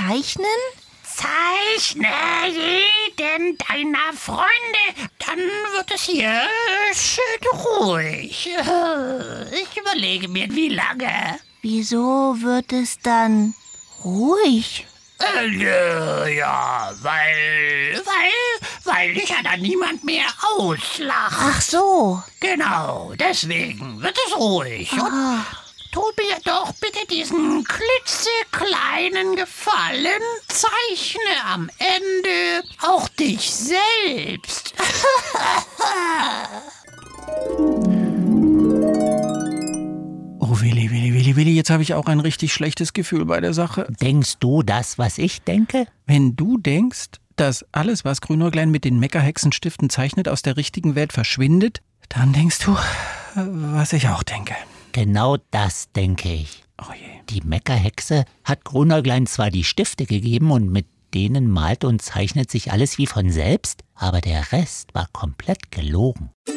zeichnen? Zeichne jeden deiner Freunde, dann wird es hier schön ruhig. Ich überlege mir, wie lange. Wieso wird es dann ruhig? Ja, weil ich ja dann niemand mehr auslacht. Ach so. Genau, deswegen wird es ruhig. Und tu mir doch bitte diesen klitzekleinen Gefallen. Zeichne am Ende auch dich selbst. Oh, Willi, jetzt habe ich auch ein richtig schlechtes Gefühl bei der Sache. Denkst du das, was ich denke? Wenn du denkst, dass alles, was Grünäuglein mit den Meckerhexenstiften zeichnet, aus der richtigen Welt verschwindet, dann denkst du, was ich auch denke. Genau das denke ich. Oh je. Die Meckerhexe hat Grünäuglein zwar die Stifte gegeben und mit denen malt und zeichnet sich alles wie von selbst, aber der Rest war komplett gelogen.